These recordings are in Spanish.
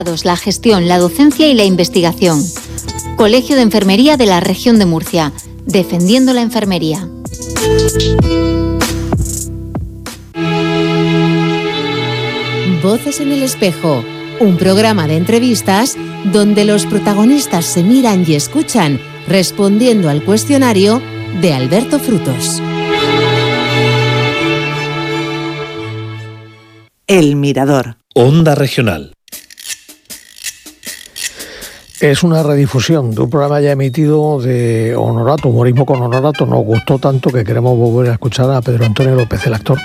La gestión, la docencia y la investigación. Colegio de Enfermería de la Región de Murcia. Defendiendo la enfermería. Voces en el espejo. Un programa de entrevistas donde los protagonistas se miran y escuchan respondiendo al cuestionario de Alberto Frutos. El Mirador. Onda Regional. Es una redifusión de un programa ya emitido de Honorato, Humorismo con Honorato. Nos gustó tanto que queremos volver a escuchar a Pedro Antonio López, el actor.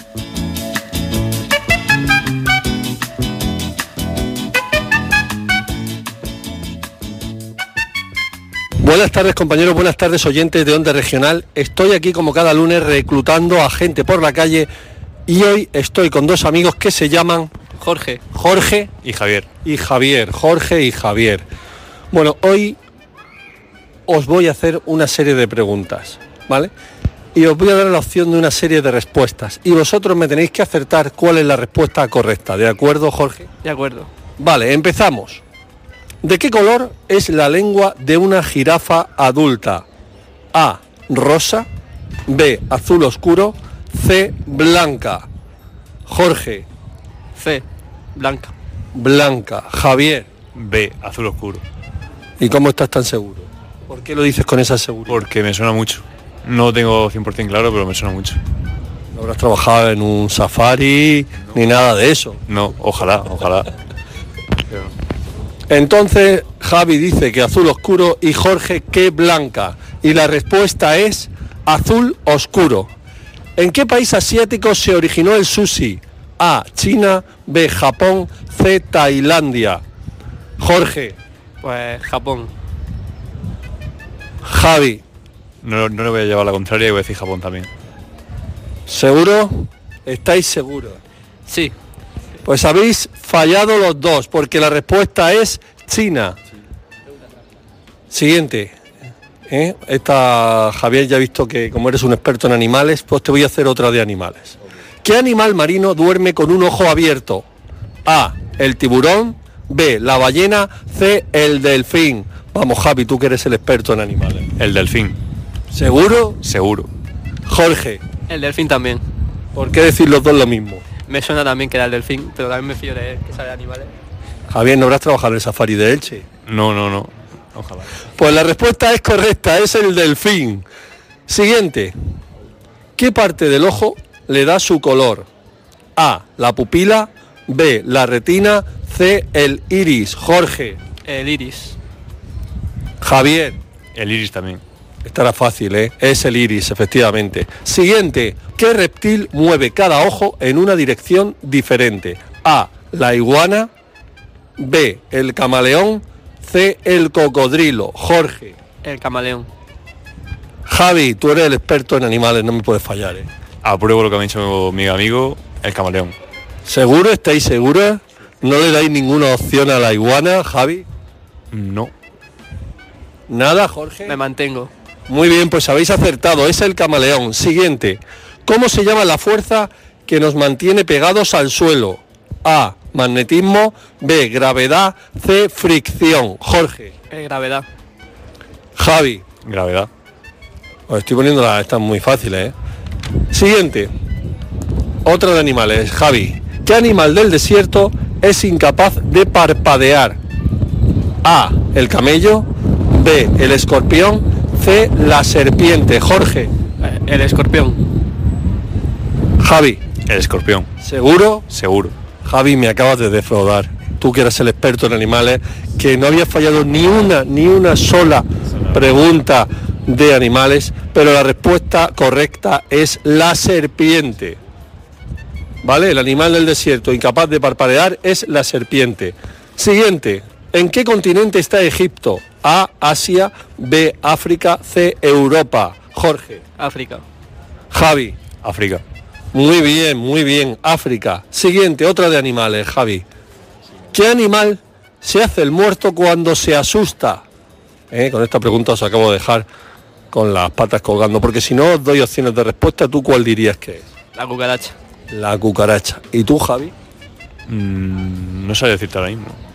Buenas tardes, compañeros, buenas tardes, oyentes de Onda Regional. Estoy aquí como cada lunes reclutando a gente por la calle y hoy estoy con dos amigos que se llaman... Jorge y Javier. Jorge y Javier. Bueno, hoy os voy a hacer una serie de preguntas, ¿vale? Y os voy a dar la opción de una serie de respuestas. Y vosotros me tenéis que acertar cuál es la respuesta correcta. ¿De acuerdo, Jorge? De acuerdo. Vale, empezamos. ¿De qué color es la lengua de una jirafa adulta? A, rosa. B, azul oscuro. C, blanca. Jorge. C, blanca. Blanca. Javier. B, azul oscuro. ¿Y cómo estás tan seguro? ¿Por qué lo dices con esa seguridad? Porque me suena mucho. No tengo 100% claro, pero me suena mucho. ¿No habrás trabajado en un safari ni nada de eso? No, ojalá. Entonces Javi dice que azul oscuro y Jorge que blanca. Y la respuesta es azul oscuro. ¿En qué país asiático se originó el sushi? A, China. B, Japón. C, Tailandia. Jorge. Pues Japón. Javi. No le voy a llevar la contraria y voy a decir Japón también. ¿Seguro? ¿Estáis seguros? Sí. Pues habéis fallado los dos, porque la respuesta es China. Siguiente. Esta, Javier, ya he visto que como eres un experto en animales, pues te voy a hacer otra de animales. ¿Qué animal marino duerme con un ojo abierto? A, el tiburón. B, la ballena. C, el delfín. Vamos, Javi, tú que eres el experto en animales. El delfín. ¿Seguro? Seguro. Jorge. El delfín también. ¿Por qué decir los dos lo mismo? Me suena también que era el delfín, pero también me fío de él, que sabe de animales. Javier, ¿no habrás trabajado en el safari de Elche? No. Ojalá. Pues la respuesta es correcta, es el delfín. Siguiente. ¿Qué parte del ojo le da su color? A, la pupila. B, la retina. C, el iris. Jorge. El iris. Javier. El iris también. Estará fácil, ¿eh? Es el iris, efectivamente. Siguiente. ¿Qué reptil mueve cada ojo en una dirección diferente? A, la iguana. B, el camaleón. C, el cocodrilo. Jorge. El camaleón. Javi, tú eres el experto en animales, no me puedes fallar, ¿eh? Apruebo lo que me ha dicho mi amigo, el camaleón. ¿Seguro? ¿Estáis seguros? ¿No le dais ninguna opción a la iguana, Javi? No. ¿Nada, Jorge? Me mantengo. Muy bien, pues habéis acertado, es el camaleón. Siguiente. ¿Cómo se llama la fuerza que nos mantiene pegados al suelo? A, magnetismo. B, gravedad. C, fricción. Jorge. Gravedad. Javi. Gravedad. Os estoy poniendo estas muy fáciles, ¿eh? Siguiente. Otra de animales, Javi. ¿Qué animal del desierto es incapaz de parpadear? A, el camello. B, el escorpión. C, la serpiente. Jorge. El escorpión. Javi. El escorpión. ¿Seguro? Seguro. Javi, me acabas de defraudar. Tú que eres el experto en animales, que no habías fallado ni una sola pregunta de animales, pero la respuesta correcta es la serpiente. ¿Vale? El animal del desierto incapaz de parpadear es la serpiente. Siguiente. ¿En qué continente está Egipto? A, Asia. B, África. C, Europa. Jorge. África. Javi. África. Muy bien, África. Siguiente, otra de animales, Javi. ¿Qué animal se hace el muerto cuando se asusta? Con esta pregunta os acabo de dejar con las patas colgando, porque si no os doy opciones de respuesta, ¿tú cuál dirías que es? La cucaracha. La cucaracha. ¿Y tú, Javi? No sé decirte ahora mismo.